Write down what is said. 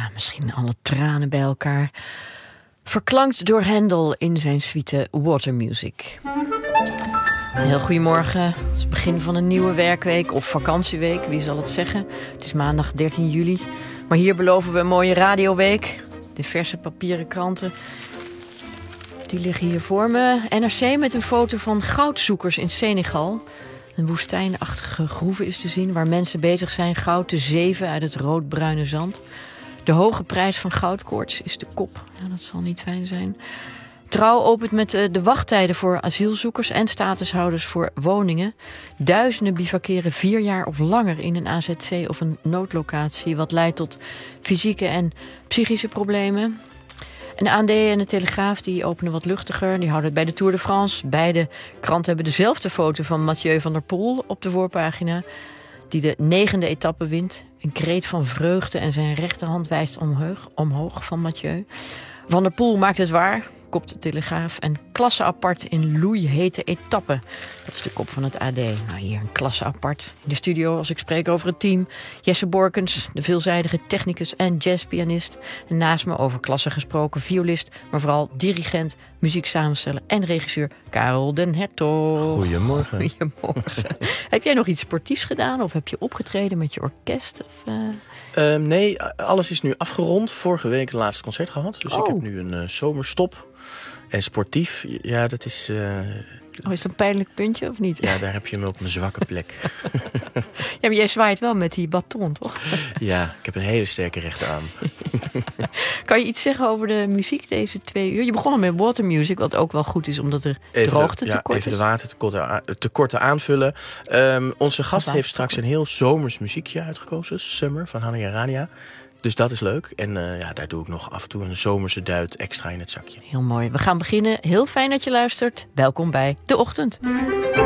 Ja, misschien alle tranen bij elkaar. Verklankt door Handel in zijn suite Water Music. Heel goedemorgen. Het is het begin van een nieuwe werkweek of vakantieweek, wie zal het zeggen. Het is maandag 13 juli. Maar hier beloven we een mooie radioweek. De verse papieren kranten, die liggen hier voor me. NRC met een foto van goudzoekers in Senegal. Een woestijnachtige groeve is te zien waar mensen bezig zijn goud te zeven uit het roodbruine zand. De hoge prijs van goudkoorts is de kop. Ja, dat zal niet fijn zijn. Trouw opent met de wachttijden voor asielzoekers en statushouders voor woningen. Duizenden bivakeren 4 jaar of langer in een AZC of een noodlocatie, wat leidt tot fysieke en psychische problemen. En de AND en de Telegraaf die openen wat luchtiger. Die houden het bij de Tour de France. Beide kranten hebben dezelfde foto van Mathieu van der Poel op de voorpagina, die de 9e etappe wint. Een kreet van vreugde en zijn rechterhand wijst omhoog van Mathieu. Van der Poel maakt het waar, kopt de Telegraaf. En klasse apart in loeihete etappen. Dat is de kop van het AD. Nou, hier een klasse apart. In de studio, als ik spreek over het team, Jesse Borkens, de veelzijdige technicus en jazzpianist. En naast me over klasse gesproken violist, maar vooral dirigent, muzieksamensteller en regisseur Karel den Hertog. Goedemorgen. Goedemorgen. Heb jij nog iets sportiefs gedaan of heb je opgetreden met je orkest? Of, Nee, alles is nu afgerond. Vorige week het laatste concert gehad. Dus ik heb nu een zomerstop. En sportief, ja, dat is... is dat een pijnlijk puntje of niet? Ja, daar heb je me op mijn zwakke plek. Ja, maar jij zwaait wel met die baton, toch? Ja, ik heb een hele sterke rechterarm. Kan je iets zeggen over de muziek deze 2 uur? Je begon al met Water Music, wat ook wel goed is, omdat er droogtetekort is. Even de watertekorten aanvullen. Onze gast heeft straks een heel zomers muziekje uitgekozen. Summer van Hania Rania. Dus dat is leuk. En daar doe ik nog af en toe een zomerse duit extra in het zakje. Heel mooi. We gaan beginnen. Heel fijn dat je luistert. Welkom bij De Ochtend.